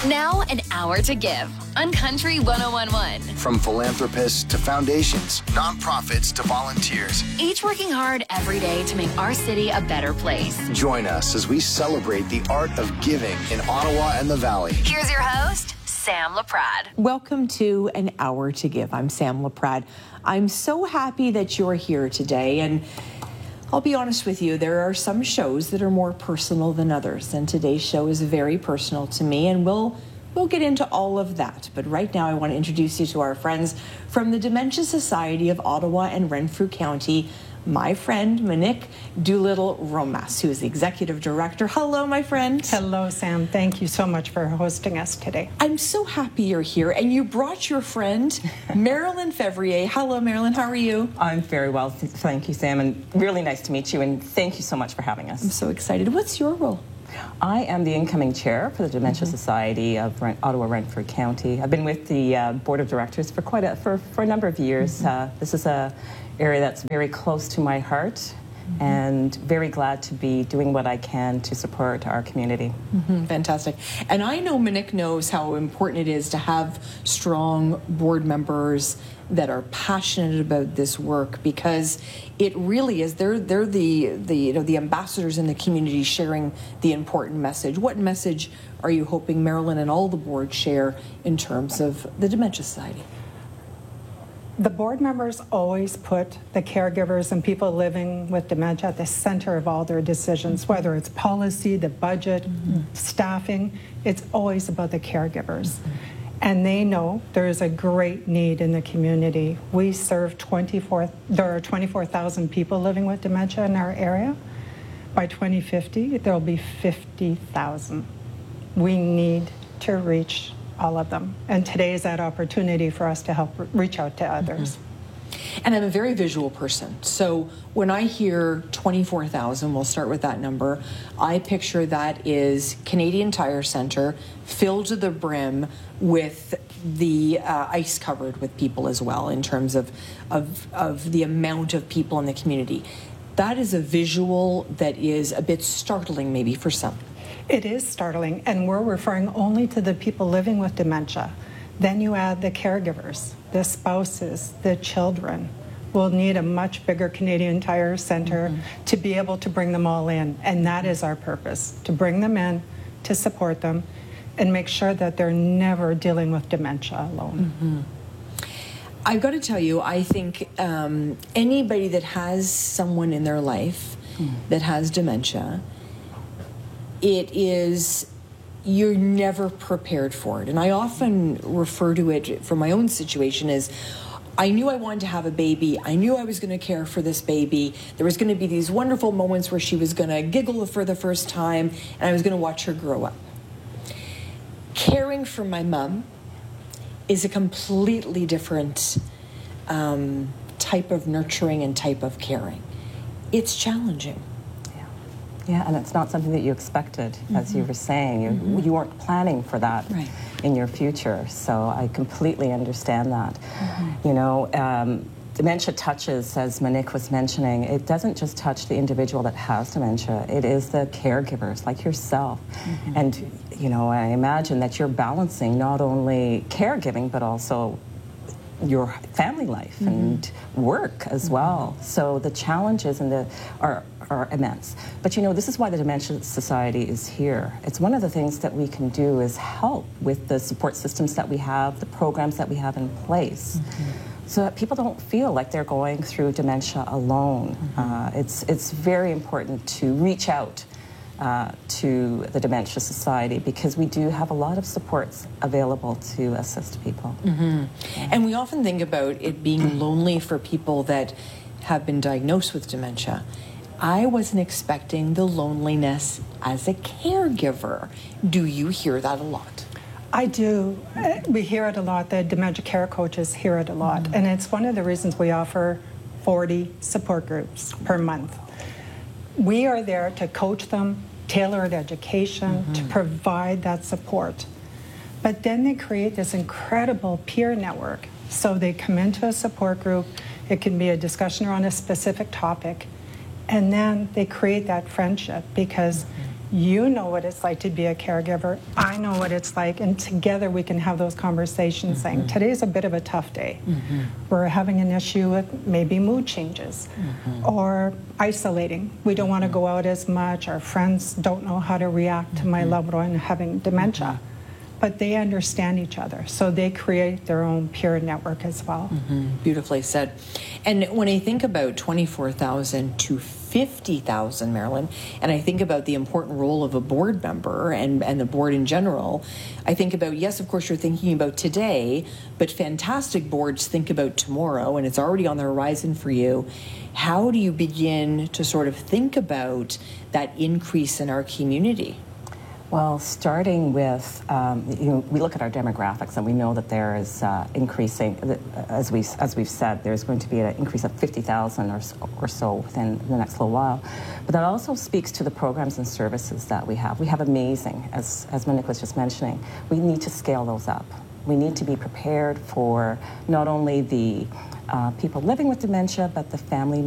Now, an hour to give on Country 101.1. From philanthropists to foundations, nonprofits to volunteers, Each working hard every day to make our city a better place. join us as we celebrate the art of giving in Ottawa and the Valley. Here's your host, Sam Laprade. Welcome to An Hour to Give. I'm Sam Laprade. I'm so happy that you're here today, and I'll be honest with you, there are some shows that are more personal than others, and today's show is very personal to me, and we'll get into all of that. But right now I want to introduce you to our friends from the Dementia Society of Ottawa and Renfrew County, my friend Monique Doolittle-Romas, who is the Executive Director. Hello, my friend. Hello, Sam. Thank you so much for hosting us today. I'm so happy you're here, and you brought your friend, Marilyn Fevrier. Hello, Marilyn. How are you? I'm very well, thank you, Sam, and really nice to meet you, and thank you so much for having us. I'm so excited. What's your role? I am the incoming chair for the Dementia Society of Ottawa Renfrew County. I've been with the board of directors for a number of years. This is a area that's very close to my heart, and very glad to be doing what I can to support our community. Fantastic. And I know Monique knows how important it is to have strong board members that are passionate about this work, because it really is, they're the ambassadors in the community sharing the important message. What message are you hoping Marilyn and all the board share in terms of the Dementia Society? The board members always put the caregivers and people living with dementia at the center of all their decisions, whether it's policy, the budget, staffing. It's always about the caregivers. And they know there is a great need in the community. We serve there are 24,000 people living with dementia in our area. By 2050, there'll be 50,000. We need to reach all of them. And today is that opportunity for us to help reach out to others. And I'm a very visual person. So when I hear 24,000, we'll start with that number, I picture that is Canadian Tire Centre filled to the brim with the ice covered with people as well, in terms of the amount of people in the community. That is a visual that is a bit startling maybe for some. It is startling, and we're referring only to the people living with dementia. Then you add the caregivers, the spouses, the children. We'll need a much bigger Canadian Tire Centre to be able to bring them all in, and that is our purpose, to bring them in, to support them, and make sure that they're never dealing with dementia alone. I've got to tell you, I think anybody that has someone in their life that has dementia, you're never prepared for it. And I often refer to it from my own situation as, I knew I wanted to have a baby. I knew I was going to care for this baby. There was going to be these wonderful moments where she was going to giggle for the first time, and I was going to watch her grow up. Caring for my mom is a completely different type of nurturing and type of caring. It's challenging. Yeah, and it's not something that you expected, as you were saying. You weren't planning for that in your future, so I completely understand that. You know, dementia touches, as Monique was mentioning, it doesn't just touch the individual that has dementia, it is the caregivers like yourself. And, you know, I imagine that you're balancing not only caregiving, but also your family life and work as well. So the challenges are immense. But you know, this is why the Dementia Society is here. It's one of the things that we can do is help with the support systems that we have, the programs that we have in place, so that people don't feel like they're going through dementia alone. It's very important to reach out to the Dementia Society, because we do have a lot of supports available to assist people. And we often think about it being lonely for people that have been diagnosed with dementia. I wasn't expecting the loneliness as a caregiver. Do you hear that a lot? I do. We hear it a lot. The dementia care coaches hear it a lot. And it's one of the reasons we offer 40 support groups per month. We are there to coach them, tailored education, to provide that support. But then they create this incredible peer network. So they come into a support group, it can be a discussion around a specific topic, and then they create that friendship, because You know what it's like to be a caregiver. I know what it's like. And together we can have those conversations saying, today's a bit of a tough day. We're having an issue with maybe mood changes or isolating. We don't want to go out as much. Our friends don't know how to react to my loved one having dementia. But they understand each other, so they create their own peer network as well. Beautifully said. And when I think about 24,000 to 50,000, Marilyn, and I think about the important role of a board member and the board in general, I think about, yes, of course, you're thinking about today, but fantastic boards think about tomorrow, and it's already on the horizon for you. How do you begin to sort of think about that increase in our community? Well, starting with, we look at our demographics and we know that there is increasing, as we've said, there's going to be an increase of 50,000 or so within the next little while. But that also speaks to the programs and services that we have. We have amazing, as Monique was just mentioning. We need to scale those up. We need to be prepared for not only the people living with dementia, but the family